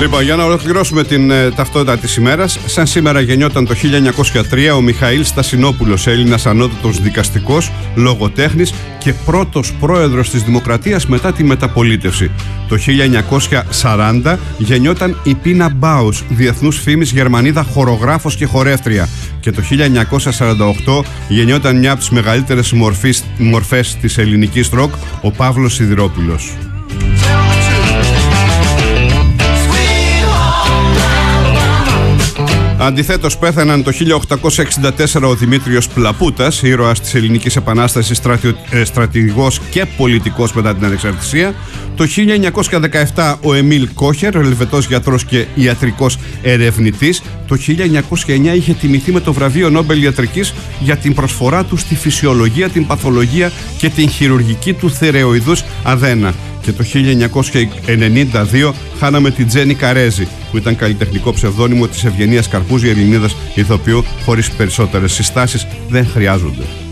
Λοιπόν, για να ολοκληρώσουμε την ταυτότητα της ημέρας, σαν σήμερα γεννιόταν το 1903 ο Μιχαήλ Στασινόπουλος, Έλληνας ανώτατος δικαστικός, λογοτέχνης και πρώτος πρόεδρος της Δημοκρατίας μετά τη μεταπολίτευση. Το 1940 γεννιόταν η Πίνα Μπάους, διεθνούς φήμης Γερμανίδα χορογράφος και χορεύτρια. Και το 1948 γεννιόταν μια από τις μεγαλύτερες μορφές της ελληνικής ροκ, ο Παύλος Σιδηρόπουλος. Αντιθέτως πέθαναν το 1864 ο Δημήτριος Πλαπούτας, ήρωας της Ελληνικής Επανάστασης, στρατηγός και πολιτικός μετά την ανεξαρτησία. Το 1917 ο Εμίλ Κόχερ, ελβετός γιατρός και ιατρικός ερευνητής. Το 1909 είχε τιμηθεί με το βραβείο Νόμπελ Ιατρικής για την προσφορά του στη φυσιολογία, την παθολογία και την χειρουργική του θερεοειδούς αδένα. Και το 1992 χάναμε την Τζένι Καρέζη, που ήταν καλλιτεχνικό ψευδόνυμο της Ευγενίας Καρπούζη, Ελληνίδας ηθοποιού, χωρίς περισσότερες συστάσεις, δεν χρειάζονται.